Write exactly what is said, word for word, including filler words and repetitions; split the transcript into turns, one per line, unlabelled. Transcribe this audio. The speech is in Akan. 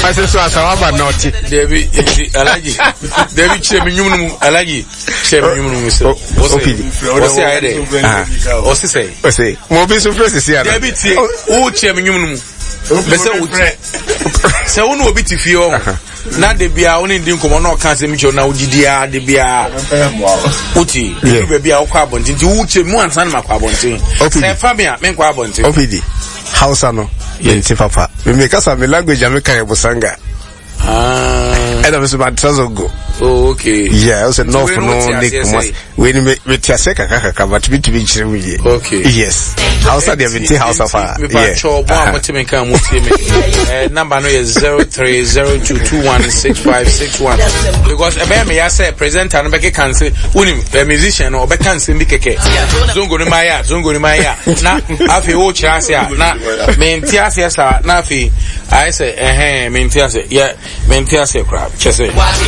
I said so as I have not
Debbie Alaji Debbie Cheminum Alaji Cheminum what's the idea? What's the say?
What's it? Mobi surprise here.
Debbie who Cheminum so one will be to feel not the beer only didn't come on cancer Micho now Gidia the beer Uti baby our carbon did you one son my carbon thing okay Fabia men carbon thing
opidi house ano yenti papa we make us a language America busanga ah and I was about to go
oh okay
yeah I was no for no nick when me me tiaseka kaka but me to be chire
okay
yes house at the event house of
me pa cho bo amoti me kan mo tie me eh number no is zero three zero two two one six five six one because e be me ya say presenter no be ke cancel unim musician no be cancel bi keke zongo ni maya zongo ni maya na afi wo chira se na me ntiase sa na afi I say eh eh me ntiase yeah me ntiase crap chese